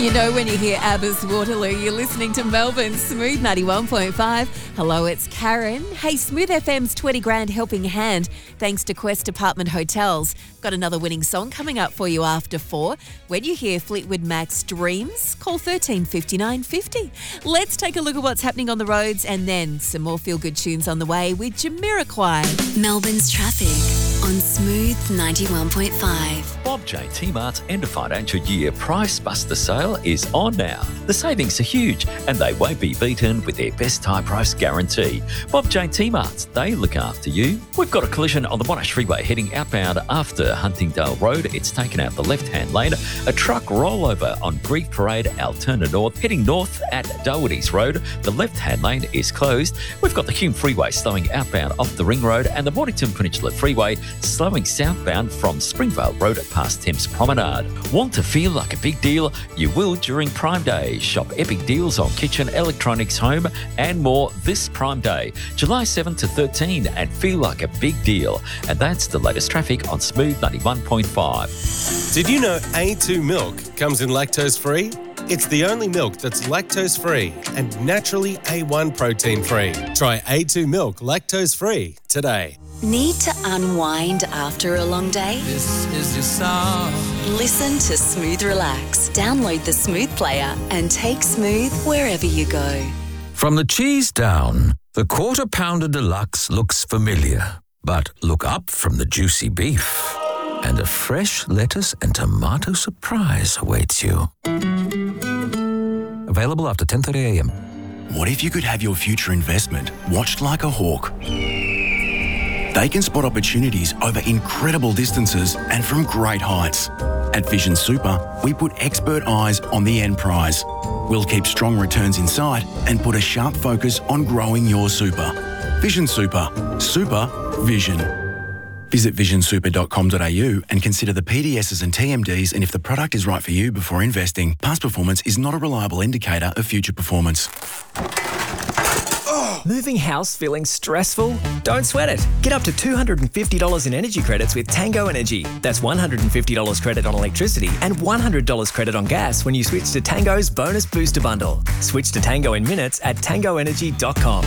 You know when you hear ABBA's Waterloo, you're listening to Melbourne's Smooth 91.5. Hello, it's Karen. Hey, Smooth FM's 20 grand helping hand thanks to Quest Apartment Hotels. Got another winning song coming up for you after 4. When you hear Fleetwood Mac's Dreams, call 13 59 50. Let's take a look at what's happening on the roads and then some more feel-good tunes on the way with Jamiroquai. Melbourne's traffic on Smooth 91.5. Bob J. T-Mart's end of financial year Price Buster sale is on now. The savings are huge and they won't be beaten with their best high price guarantee. Bob J. T-Mart's, they look after you. We've got a collision on the Monash Freeway heading outbound after Huntingdale Road. It's taken out the left-hand lane. A truck rollover on Greek Parade, Altona North, heading north at Doherty's Road. The left-hand lane is closed. We've got the Hume Freeway slowing outbound off the Ring Road and the Mornington Peninsula Freeway slowing southbound from Springvale Road past Thames Promenade. Want to feel like a big deal? You will during Prime Day. Shop epic deals on kitchen, electronics, home and more this Prime Day, July 7 to 13, and feel like a big deal. And that's the latest traffic on Smooth 91.5. Did you know A2 milk comes in lactose-free? It's the only milk that's lactose-free and naturally A1 protein-free. Try A2 milk lactose-free today. Need to unwind after a long day? This is your song. Listen to Smooth Relax. Download the Smooth player and take Smooth wherever you go. From the cheese down, the Quarter Pounder Deluxe looks familiar. But look up from the juicy beef, and a fresh lettuce and tomato surprise awaits you. Available after 10:30 a.m. What if you could have your future investment watched like a hawk? They can spot opportunities over incredible distances and from great heights. At Vision Super, we put expert eyes on the end prize. We'll keep strong returns in sight and put a sharp focus on growing your super. Vision Super. Super Vision. Visit visionsuper.com.au and consider the PDSs and TMDs and if the product is right for you before investing. Past performance is not a reliable indicator of future performance. Moving house feeling stressful? Don't sweat it. Get up to $250 in energy credits with Tango Energy. That's $150 credit on electricity and $100 credit on gas when you switch to Tango's Bonus Booster Bundle. Switch to Tango in minutes at tangoenergy.com.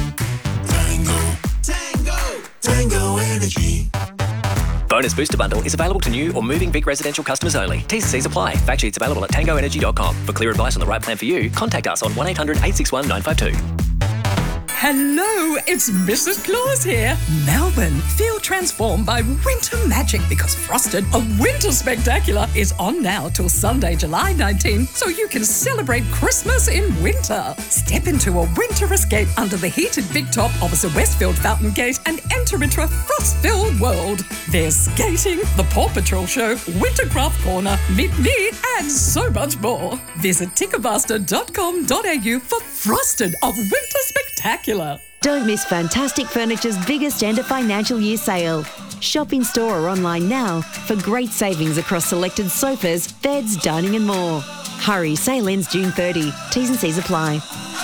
Tango Energy. Bonus Booster Bundle is available to new or moving Vic residential customers only. T's and C's apply. Fact sheets available at tangoenergy.com. For clear advice on the right plan for you, contact us on 1-800-861-952. Hello, it's Mrs. Claus here. Melbourne, feel transformed by winter magic because Frosted, a winter spectacular, is on now till Sunday, July 19, so you can celebrate Christmas in winter. Step into a winter escape under the heated big top opposite Westfield Fountain Gate and enter into a frost-filled world. There's skating, the Paw Patrol show, Wintercraft Corner, Meet Me, and so much more. Visit ticketmaster.com.au for Frosted, a winter spectacular. Don't miss Fantastic Furniture's biggest end of financial year sale. Shop in store or online now for great savings across selected sofas, beds, dining and more. Hurry, sale ends June 30. T's and C's apply.